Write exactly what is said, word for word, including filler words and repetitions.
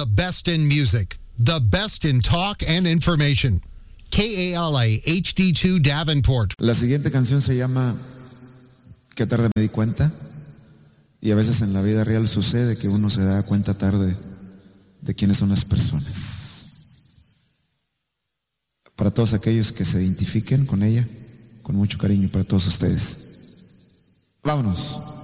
the best in music, the best in talk and information. K A L A H D two Davenport. La siguiente canción se llama Qué tarde me di cuenta. Y a veces en la vida real sucede que uno se da cuenta tarde de quiénes son las personas. Para todos aquellos que se identifiquen con ella, con mucho cariño para todos ustedes. Vámonos.